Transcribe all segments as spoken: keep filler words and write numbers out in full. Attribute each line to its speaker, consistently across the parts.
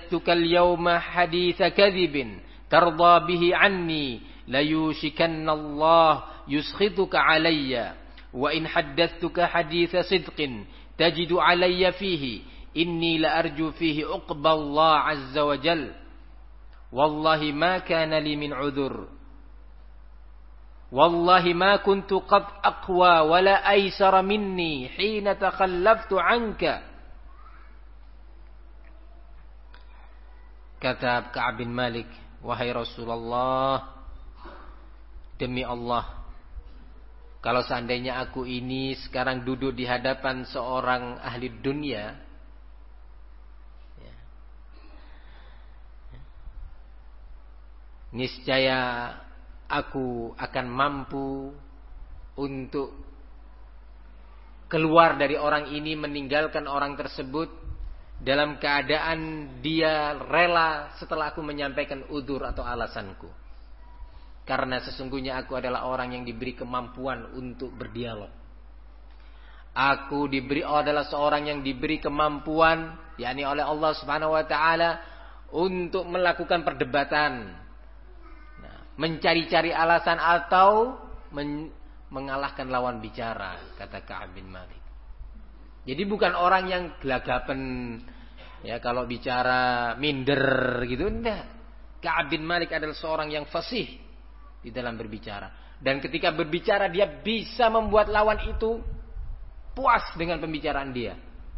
Speaker 1: حدثتك اليوم حديث كذب ترضى به عني ليوشكن الله يسخطك علي وإن حدثتك حديث صدق تجد علي فيه إني لأرجو فيه عقبى الله عز وجل والله ما كان لي من عذر والله ما كنت قد أقوى ولا أيسر مني حين تخلفت عنك. Kata Ka'ab bin Malik, wahai Rasulullah, demi Allah, kalau seandainya aku ini sekarang duduk di hadapan seorang ahli dunia, ya, niscaya aku akan mampu untuk keluar dari orang ini, meninggalkan orang tersebut dalam keadaan dia rela setelah aku menyampaikan udzur atau alasanku. Karena sesungguhnya aku adalah orang yang diberi kemampuan untuk berdialog. Aku diberi adalah seorang yang diberi kemampuan, yakni oleh Allah Subhanahu wa taala, untuk melakukan perdebatan. Nah, mencari-cari alasan atau men- mengalahkan lawan bicara, kata Ka'ab bin Malik. Jadi bukan orang yang gelagapan, ya kalau bicara minder gitu, enggak. Ka'ab bin Malik adalah seorang yang fasih di dalam berbicara, dan ketika berbicara dia bisa membuat lawan itu puas dengan pembicaraan dia.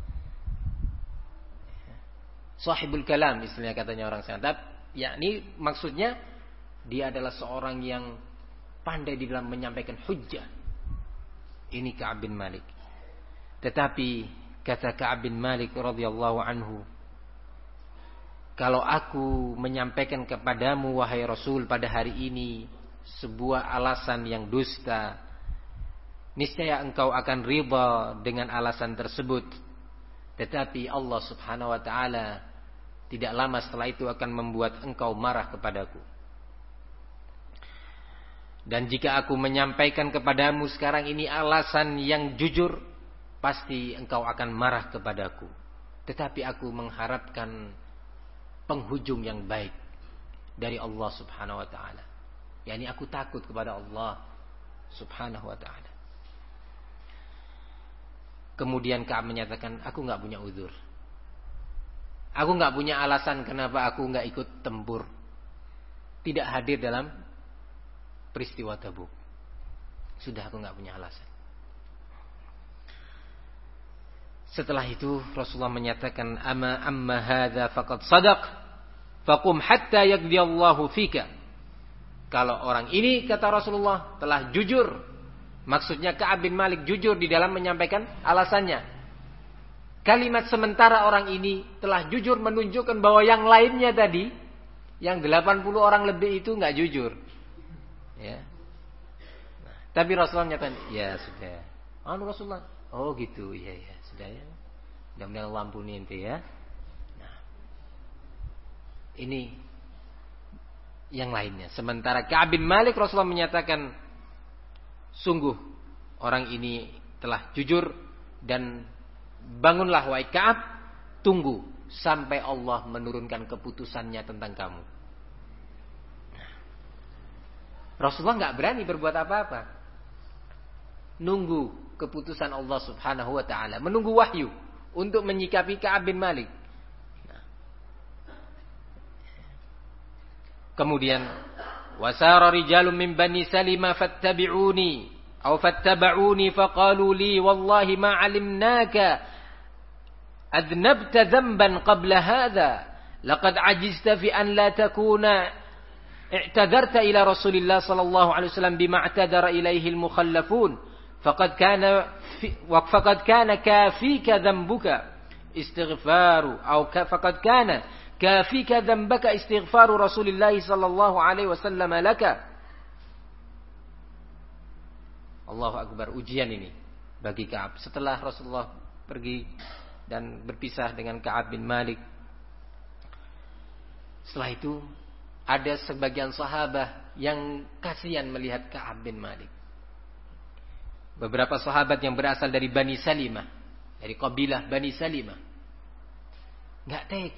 Speaker 1: Sahibul kalam istilahnya, katanya orang Arab. Yakni maksudnya dia adalah seorang yang pandai di dalam menyampaikan hujjah. Ini Ka'ab bin Malik. Tetapi kata Ka'ab bin Malik radhiyallahu anhu, kalau aku menyampaikan kepadamu wahai Rasul pada hari ini sebuah alasan yang dusta, niscaya engkau akan riba dengan alasan tersebut. Tetapi Allah Subhanahu wa taala tidak lama setelah itu akan membuat engkau marah kepadaku. Dan jika aku menyampaikan kepadamu sekarang ini alasan yang jujur, pasti engkau akan marah kepadaku. Tetapi aku mengharapkan penghujung yang baik dari Allah Subhanahu wa taala. yakni aku takut kepada Allah Subhanahu wa taala. Kemudian Ka'ab menyatakan, aku enggak punya uzur. Aku enggak punya alasan kenapa aku enggak ikut tempur, tidak hadir dalam peristiwa Tabuk. Sudah, aku enggak punya alasan. Setelah itu Rasulullah menyatakan, ama amma hadza faqad sadaq faqum hatta yaqdiyallahu fika. Kalau orang ini, kata Rasulullah, telah jujur, maksudnya Ka'ab bin Malik jujur di dalam menyampaikan alasannya. Kalimat sementara orang ini telah jujur menunjukkan bahwa yang lainnya tadi, yang delapan puluh orang lebih itu enggak jujur. Ya. Nah, tapi Rasulullah menyatakan, ya sudah. Anu Rasulullah, oh gitu, iya ya, sudah ya. Mudah-mudahan Allah ampuni ente ya. Nah, ini yang lainnya. Sementara Ka'ab bin Malik, Rasulullah menyatakan, sungguh orang ini telah jujur, dan bangunlah wahai Ka'ab, tunggu sampai Allah menurunkan keputusannya tentang kamu. Rasulullah enggak berani berbuat apa-apa. Nunggu keputusan Allah Subhanahu wa taala, menunggu wahyu untuk menyikapi Ka'ab bin Malik. Kemudian wasara rijalun min bani Salimah fattabi'uni atau fattaba'uni faqalu li wallahi ma 'alimnaka adnabta dhanban qabla hadha laqad ajizta fi an la takuna i'tadarta ila Rasulillah sallallahu alaihi wasallam bima i'tadara ilaihi al-mukhallafun faqad kana faqad kana kafika dhanbuka istighfaru atau faqad kana kafika dhanbaka istighfaru Rasulillah sallallahu alaihi wasallam laka. Allahu akbar, ujian ini bagi Ka'ab. Setelah Rasulullah pergi dan berpisah dengan Ka'ab bin Malik, setelah itu ada sebagian sahabat yang kasihan melihat Ka'ab bin Malik. Beberapa sahabat yang berasal dari Bani Salimah, dari kabilah Bani Salimah, enggak tega